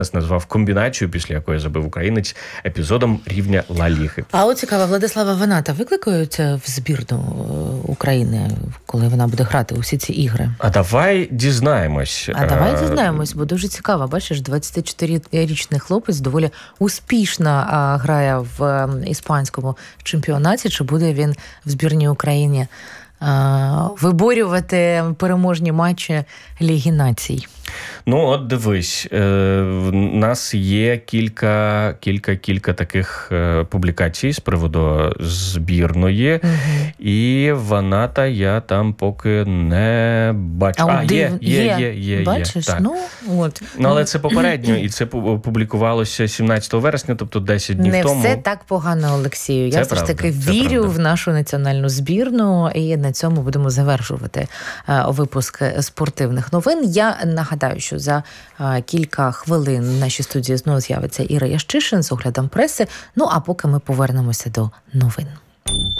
назвав комбінацію, після якої забив українець, епізодом рівня Ла Ліги. А от цікаво, Владислава Ваната викликають в збірну України, коли вона буде грати усі ці ігри? А давай дізнаємось. Бо дуже цікаво. Бачиш, 24-річний хлопець доволі успішно грає в іспанському чемпіонаті. Чи буде він в збірній Україні виборювати переможні матчі Ліги Націй? Ну, от дивись, в нас є кілька таких публікацій з приводу збірної, і Ваната я там поки не бачу. Є. Бачиш? Так. От. Але це попередньо, і це публікувалося 17 вересня, тобто 10 днів тому. Не все так погано, Олексію. Я все ж таки вірю в нашу національну збірну, і на цьому будемо завершувати випуск спортивних новин. Я нагадаю, що за кілька хвилин в нашій студії знову з'явиться Іра Ящишин з оглядом преси. Ну, а поки ми повернемося до новин.